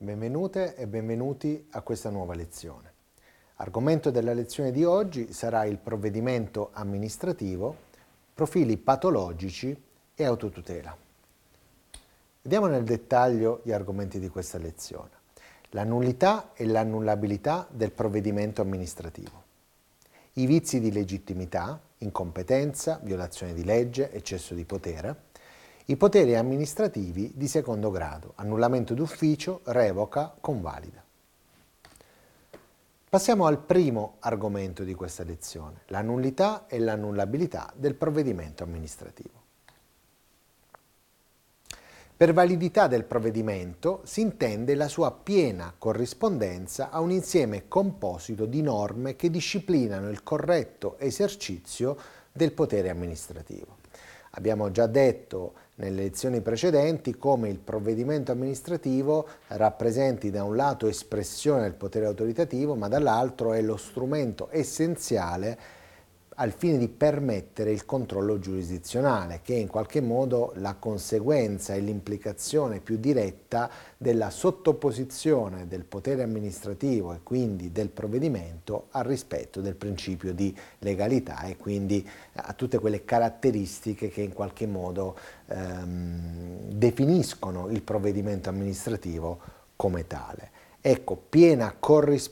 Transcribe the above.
Benvenute e benvenuti a questa nuova lezione. Argomento della lezione di oggi sarà il provvedimento amministrativo, profili patologici e autotutela. Vediamo nel dettaglio gli argomenti di questa lezione. La nullità e l'annullabilità del provvedimento amministrativo. I vizi di legittimità, incompetenza, violazione di legge, eccesso di potere. I poteri amministrativi di secondo grado, annullamento d'ufficio, revoca, convalida. Passiamo al primo argomento di questa lezione, la nullità e l'annullabilità del provvedimento amministrativo. Per validità del provvedimento si intende la sua piena corrispondenza a un insieme composito di norme che disciplinano il corretto esercizio del potere amministrativo. Abbiamo già detto nelle lezioni precedenti come il provvedimento amministrativo rappresenti da un lato espressione del potere autoritativo, ma dall'altro è lo strumento essenziale al fine di permettere il controllo giurisdizionale, che è in qualche modo la conseguenza e l'implicazione più diretta della sottoposizione del potere amministrativo e quindi del provvedimento al rispetto del principio di legalità e quindi a tutte quelle caratteristiche che in qualche modo definiscono il provvedimento amministrativo come tale. Ecco, piena corrispondenza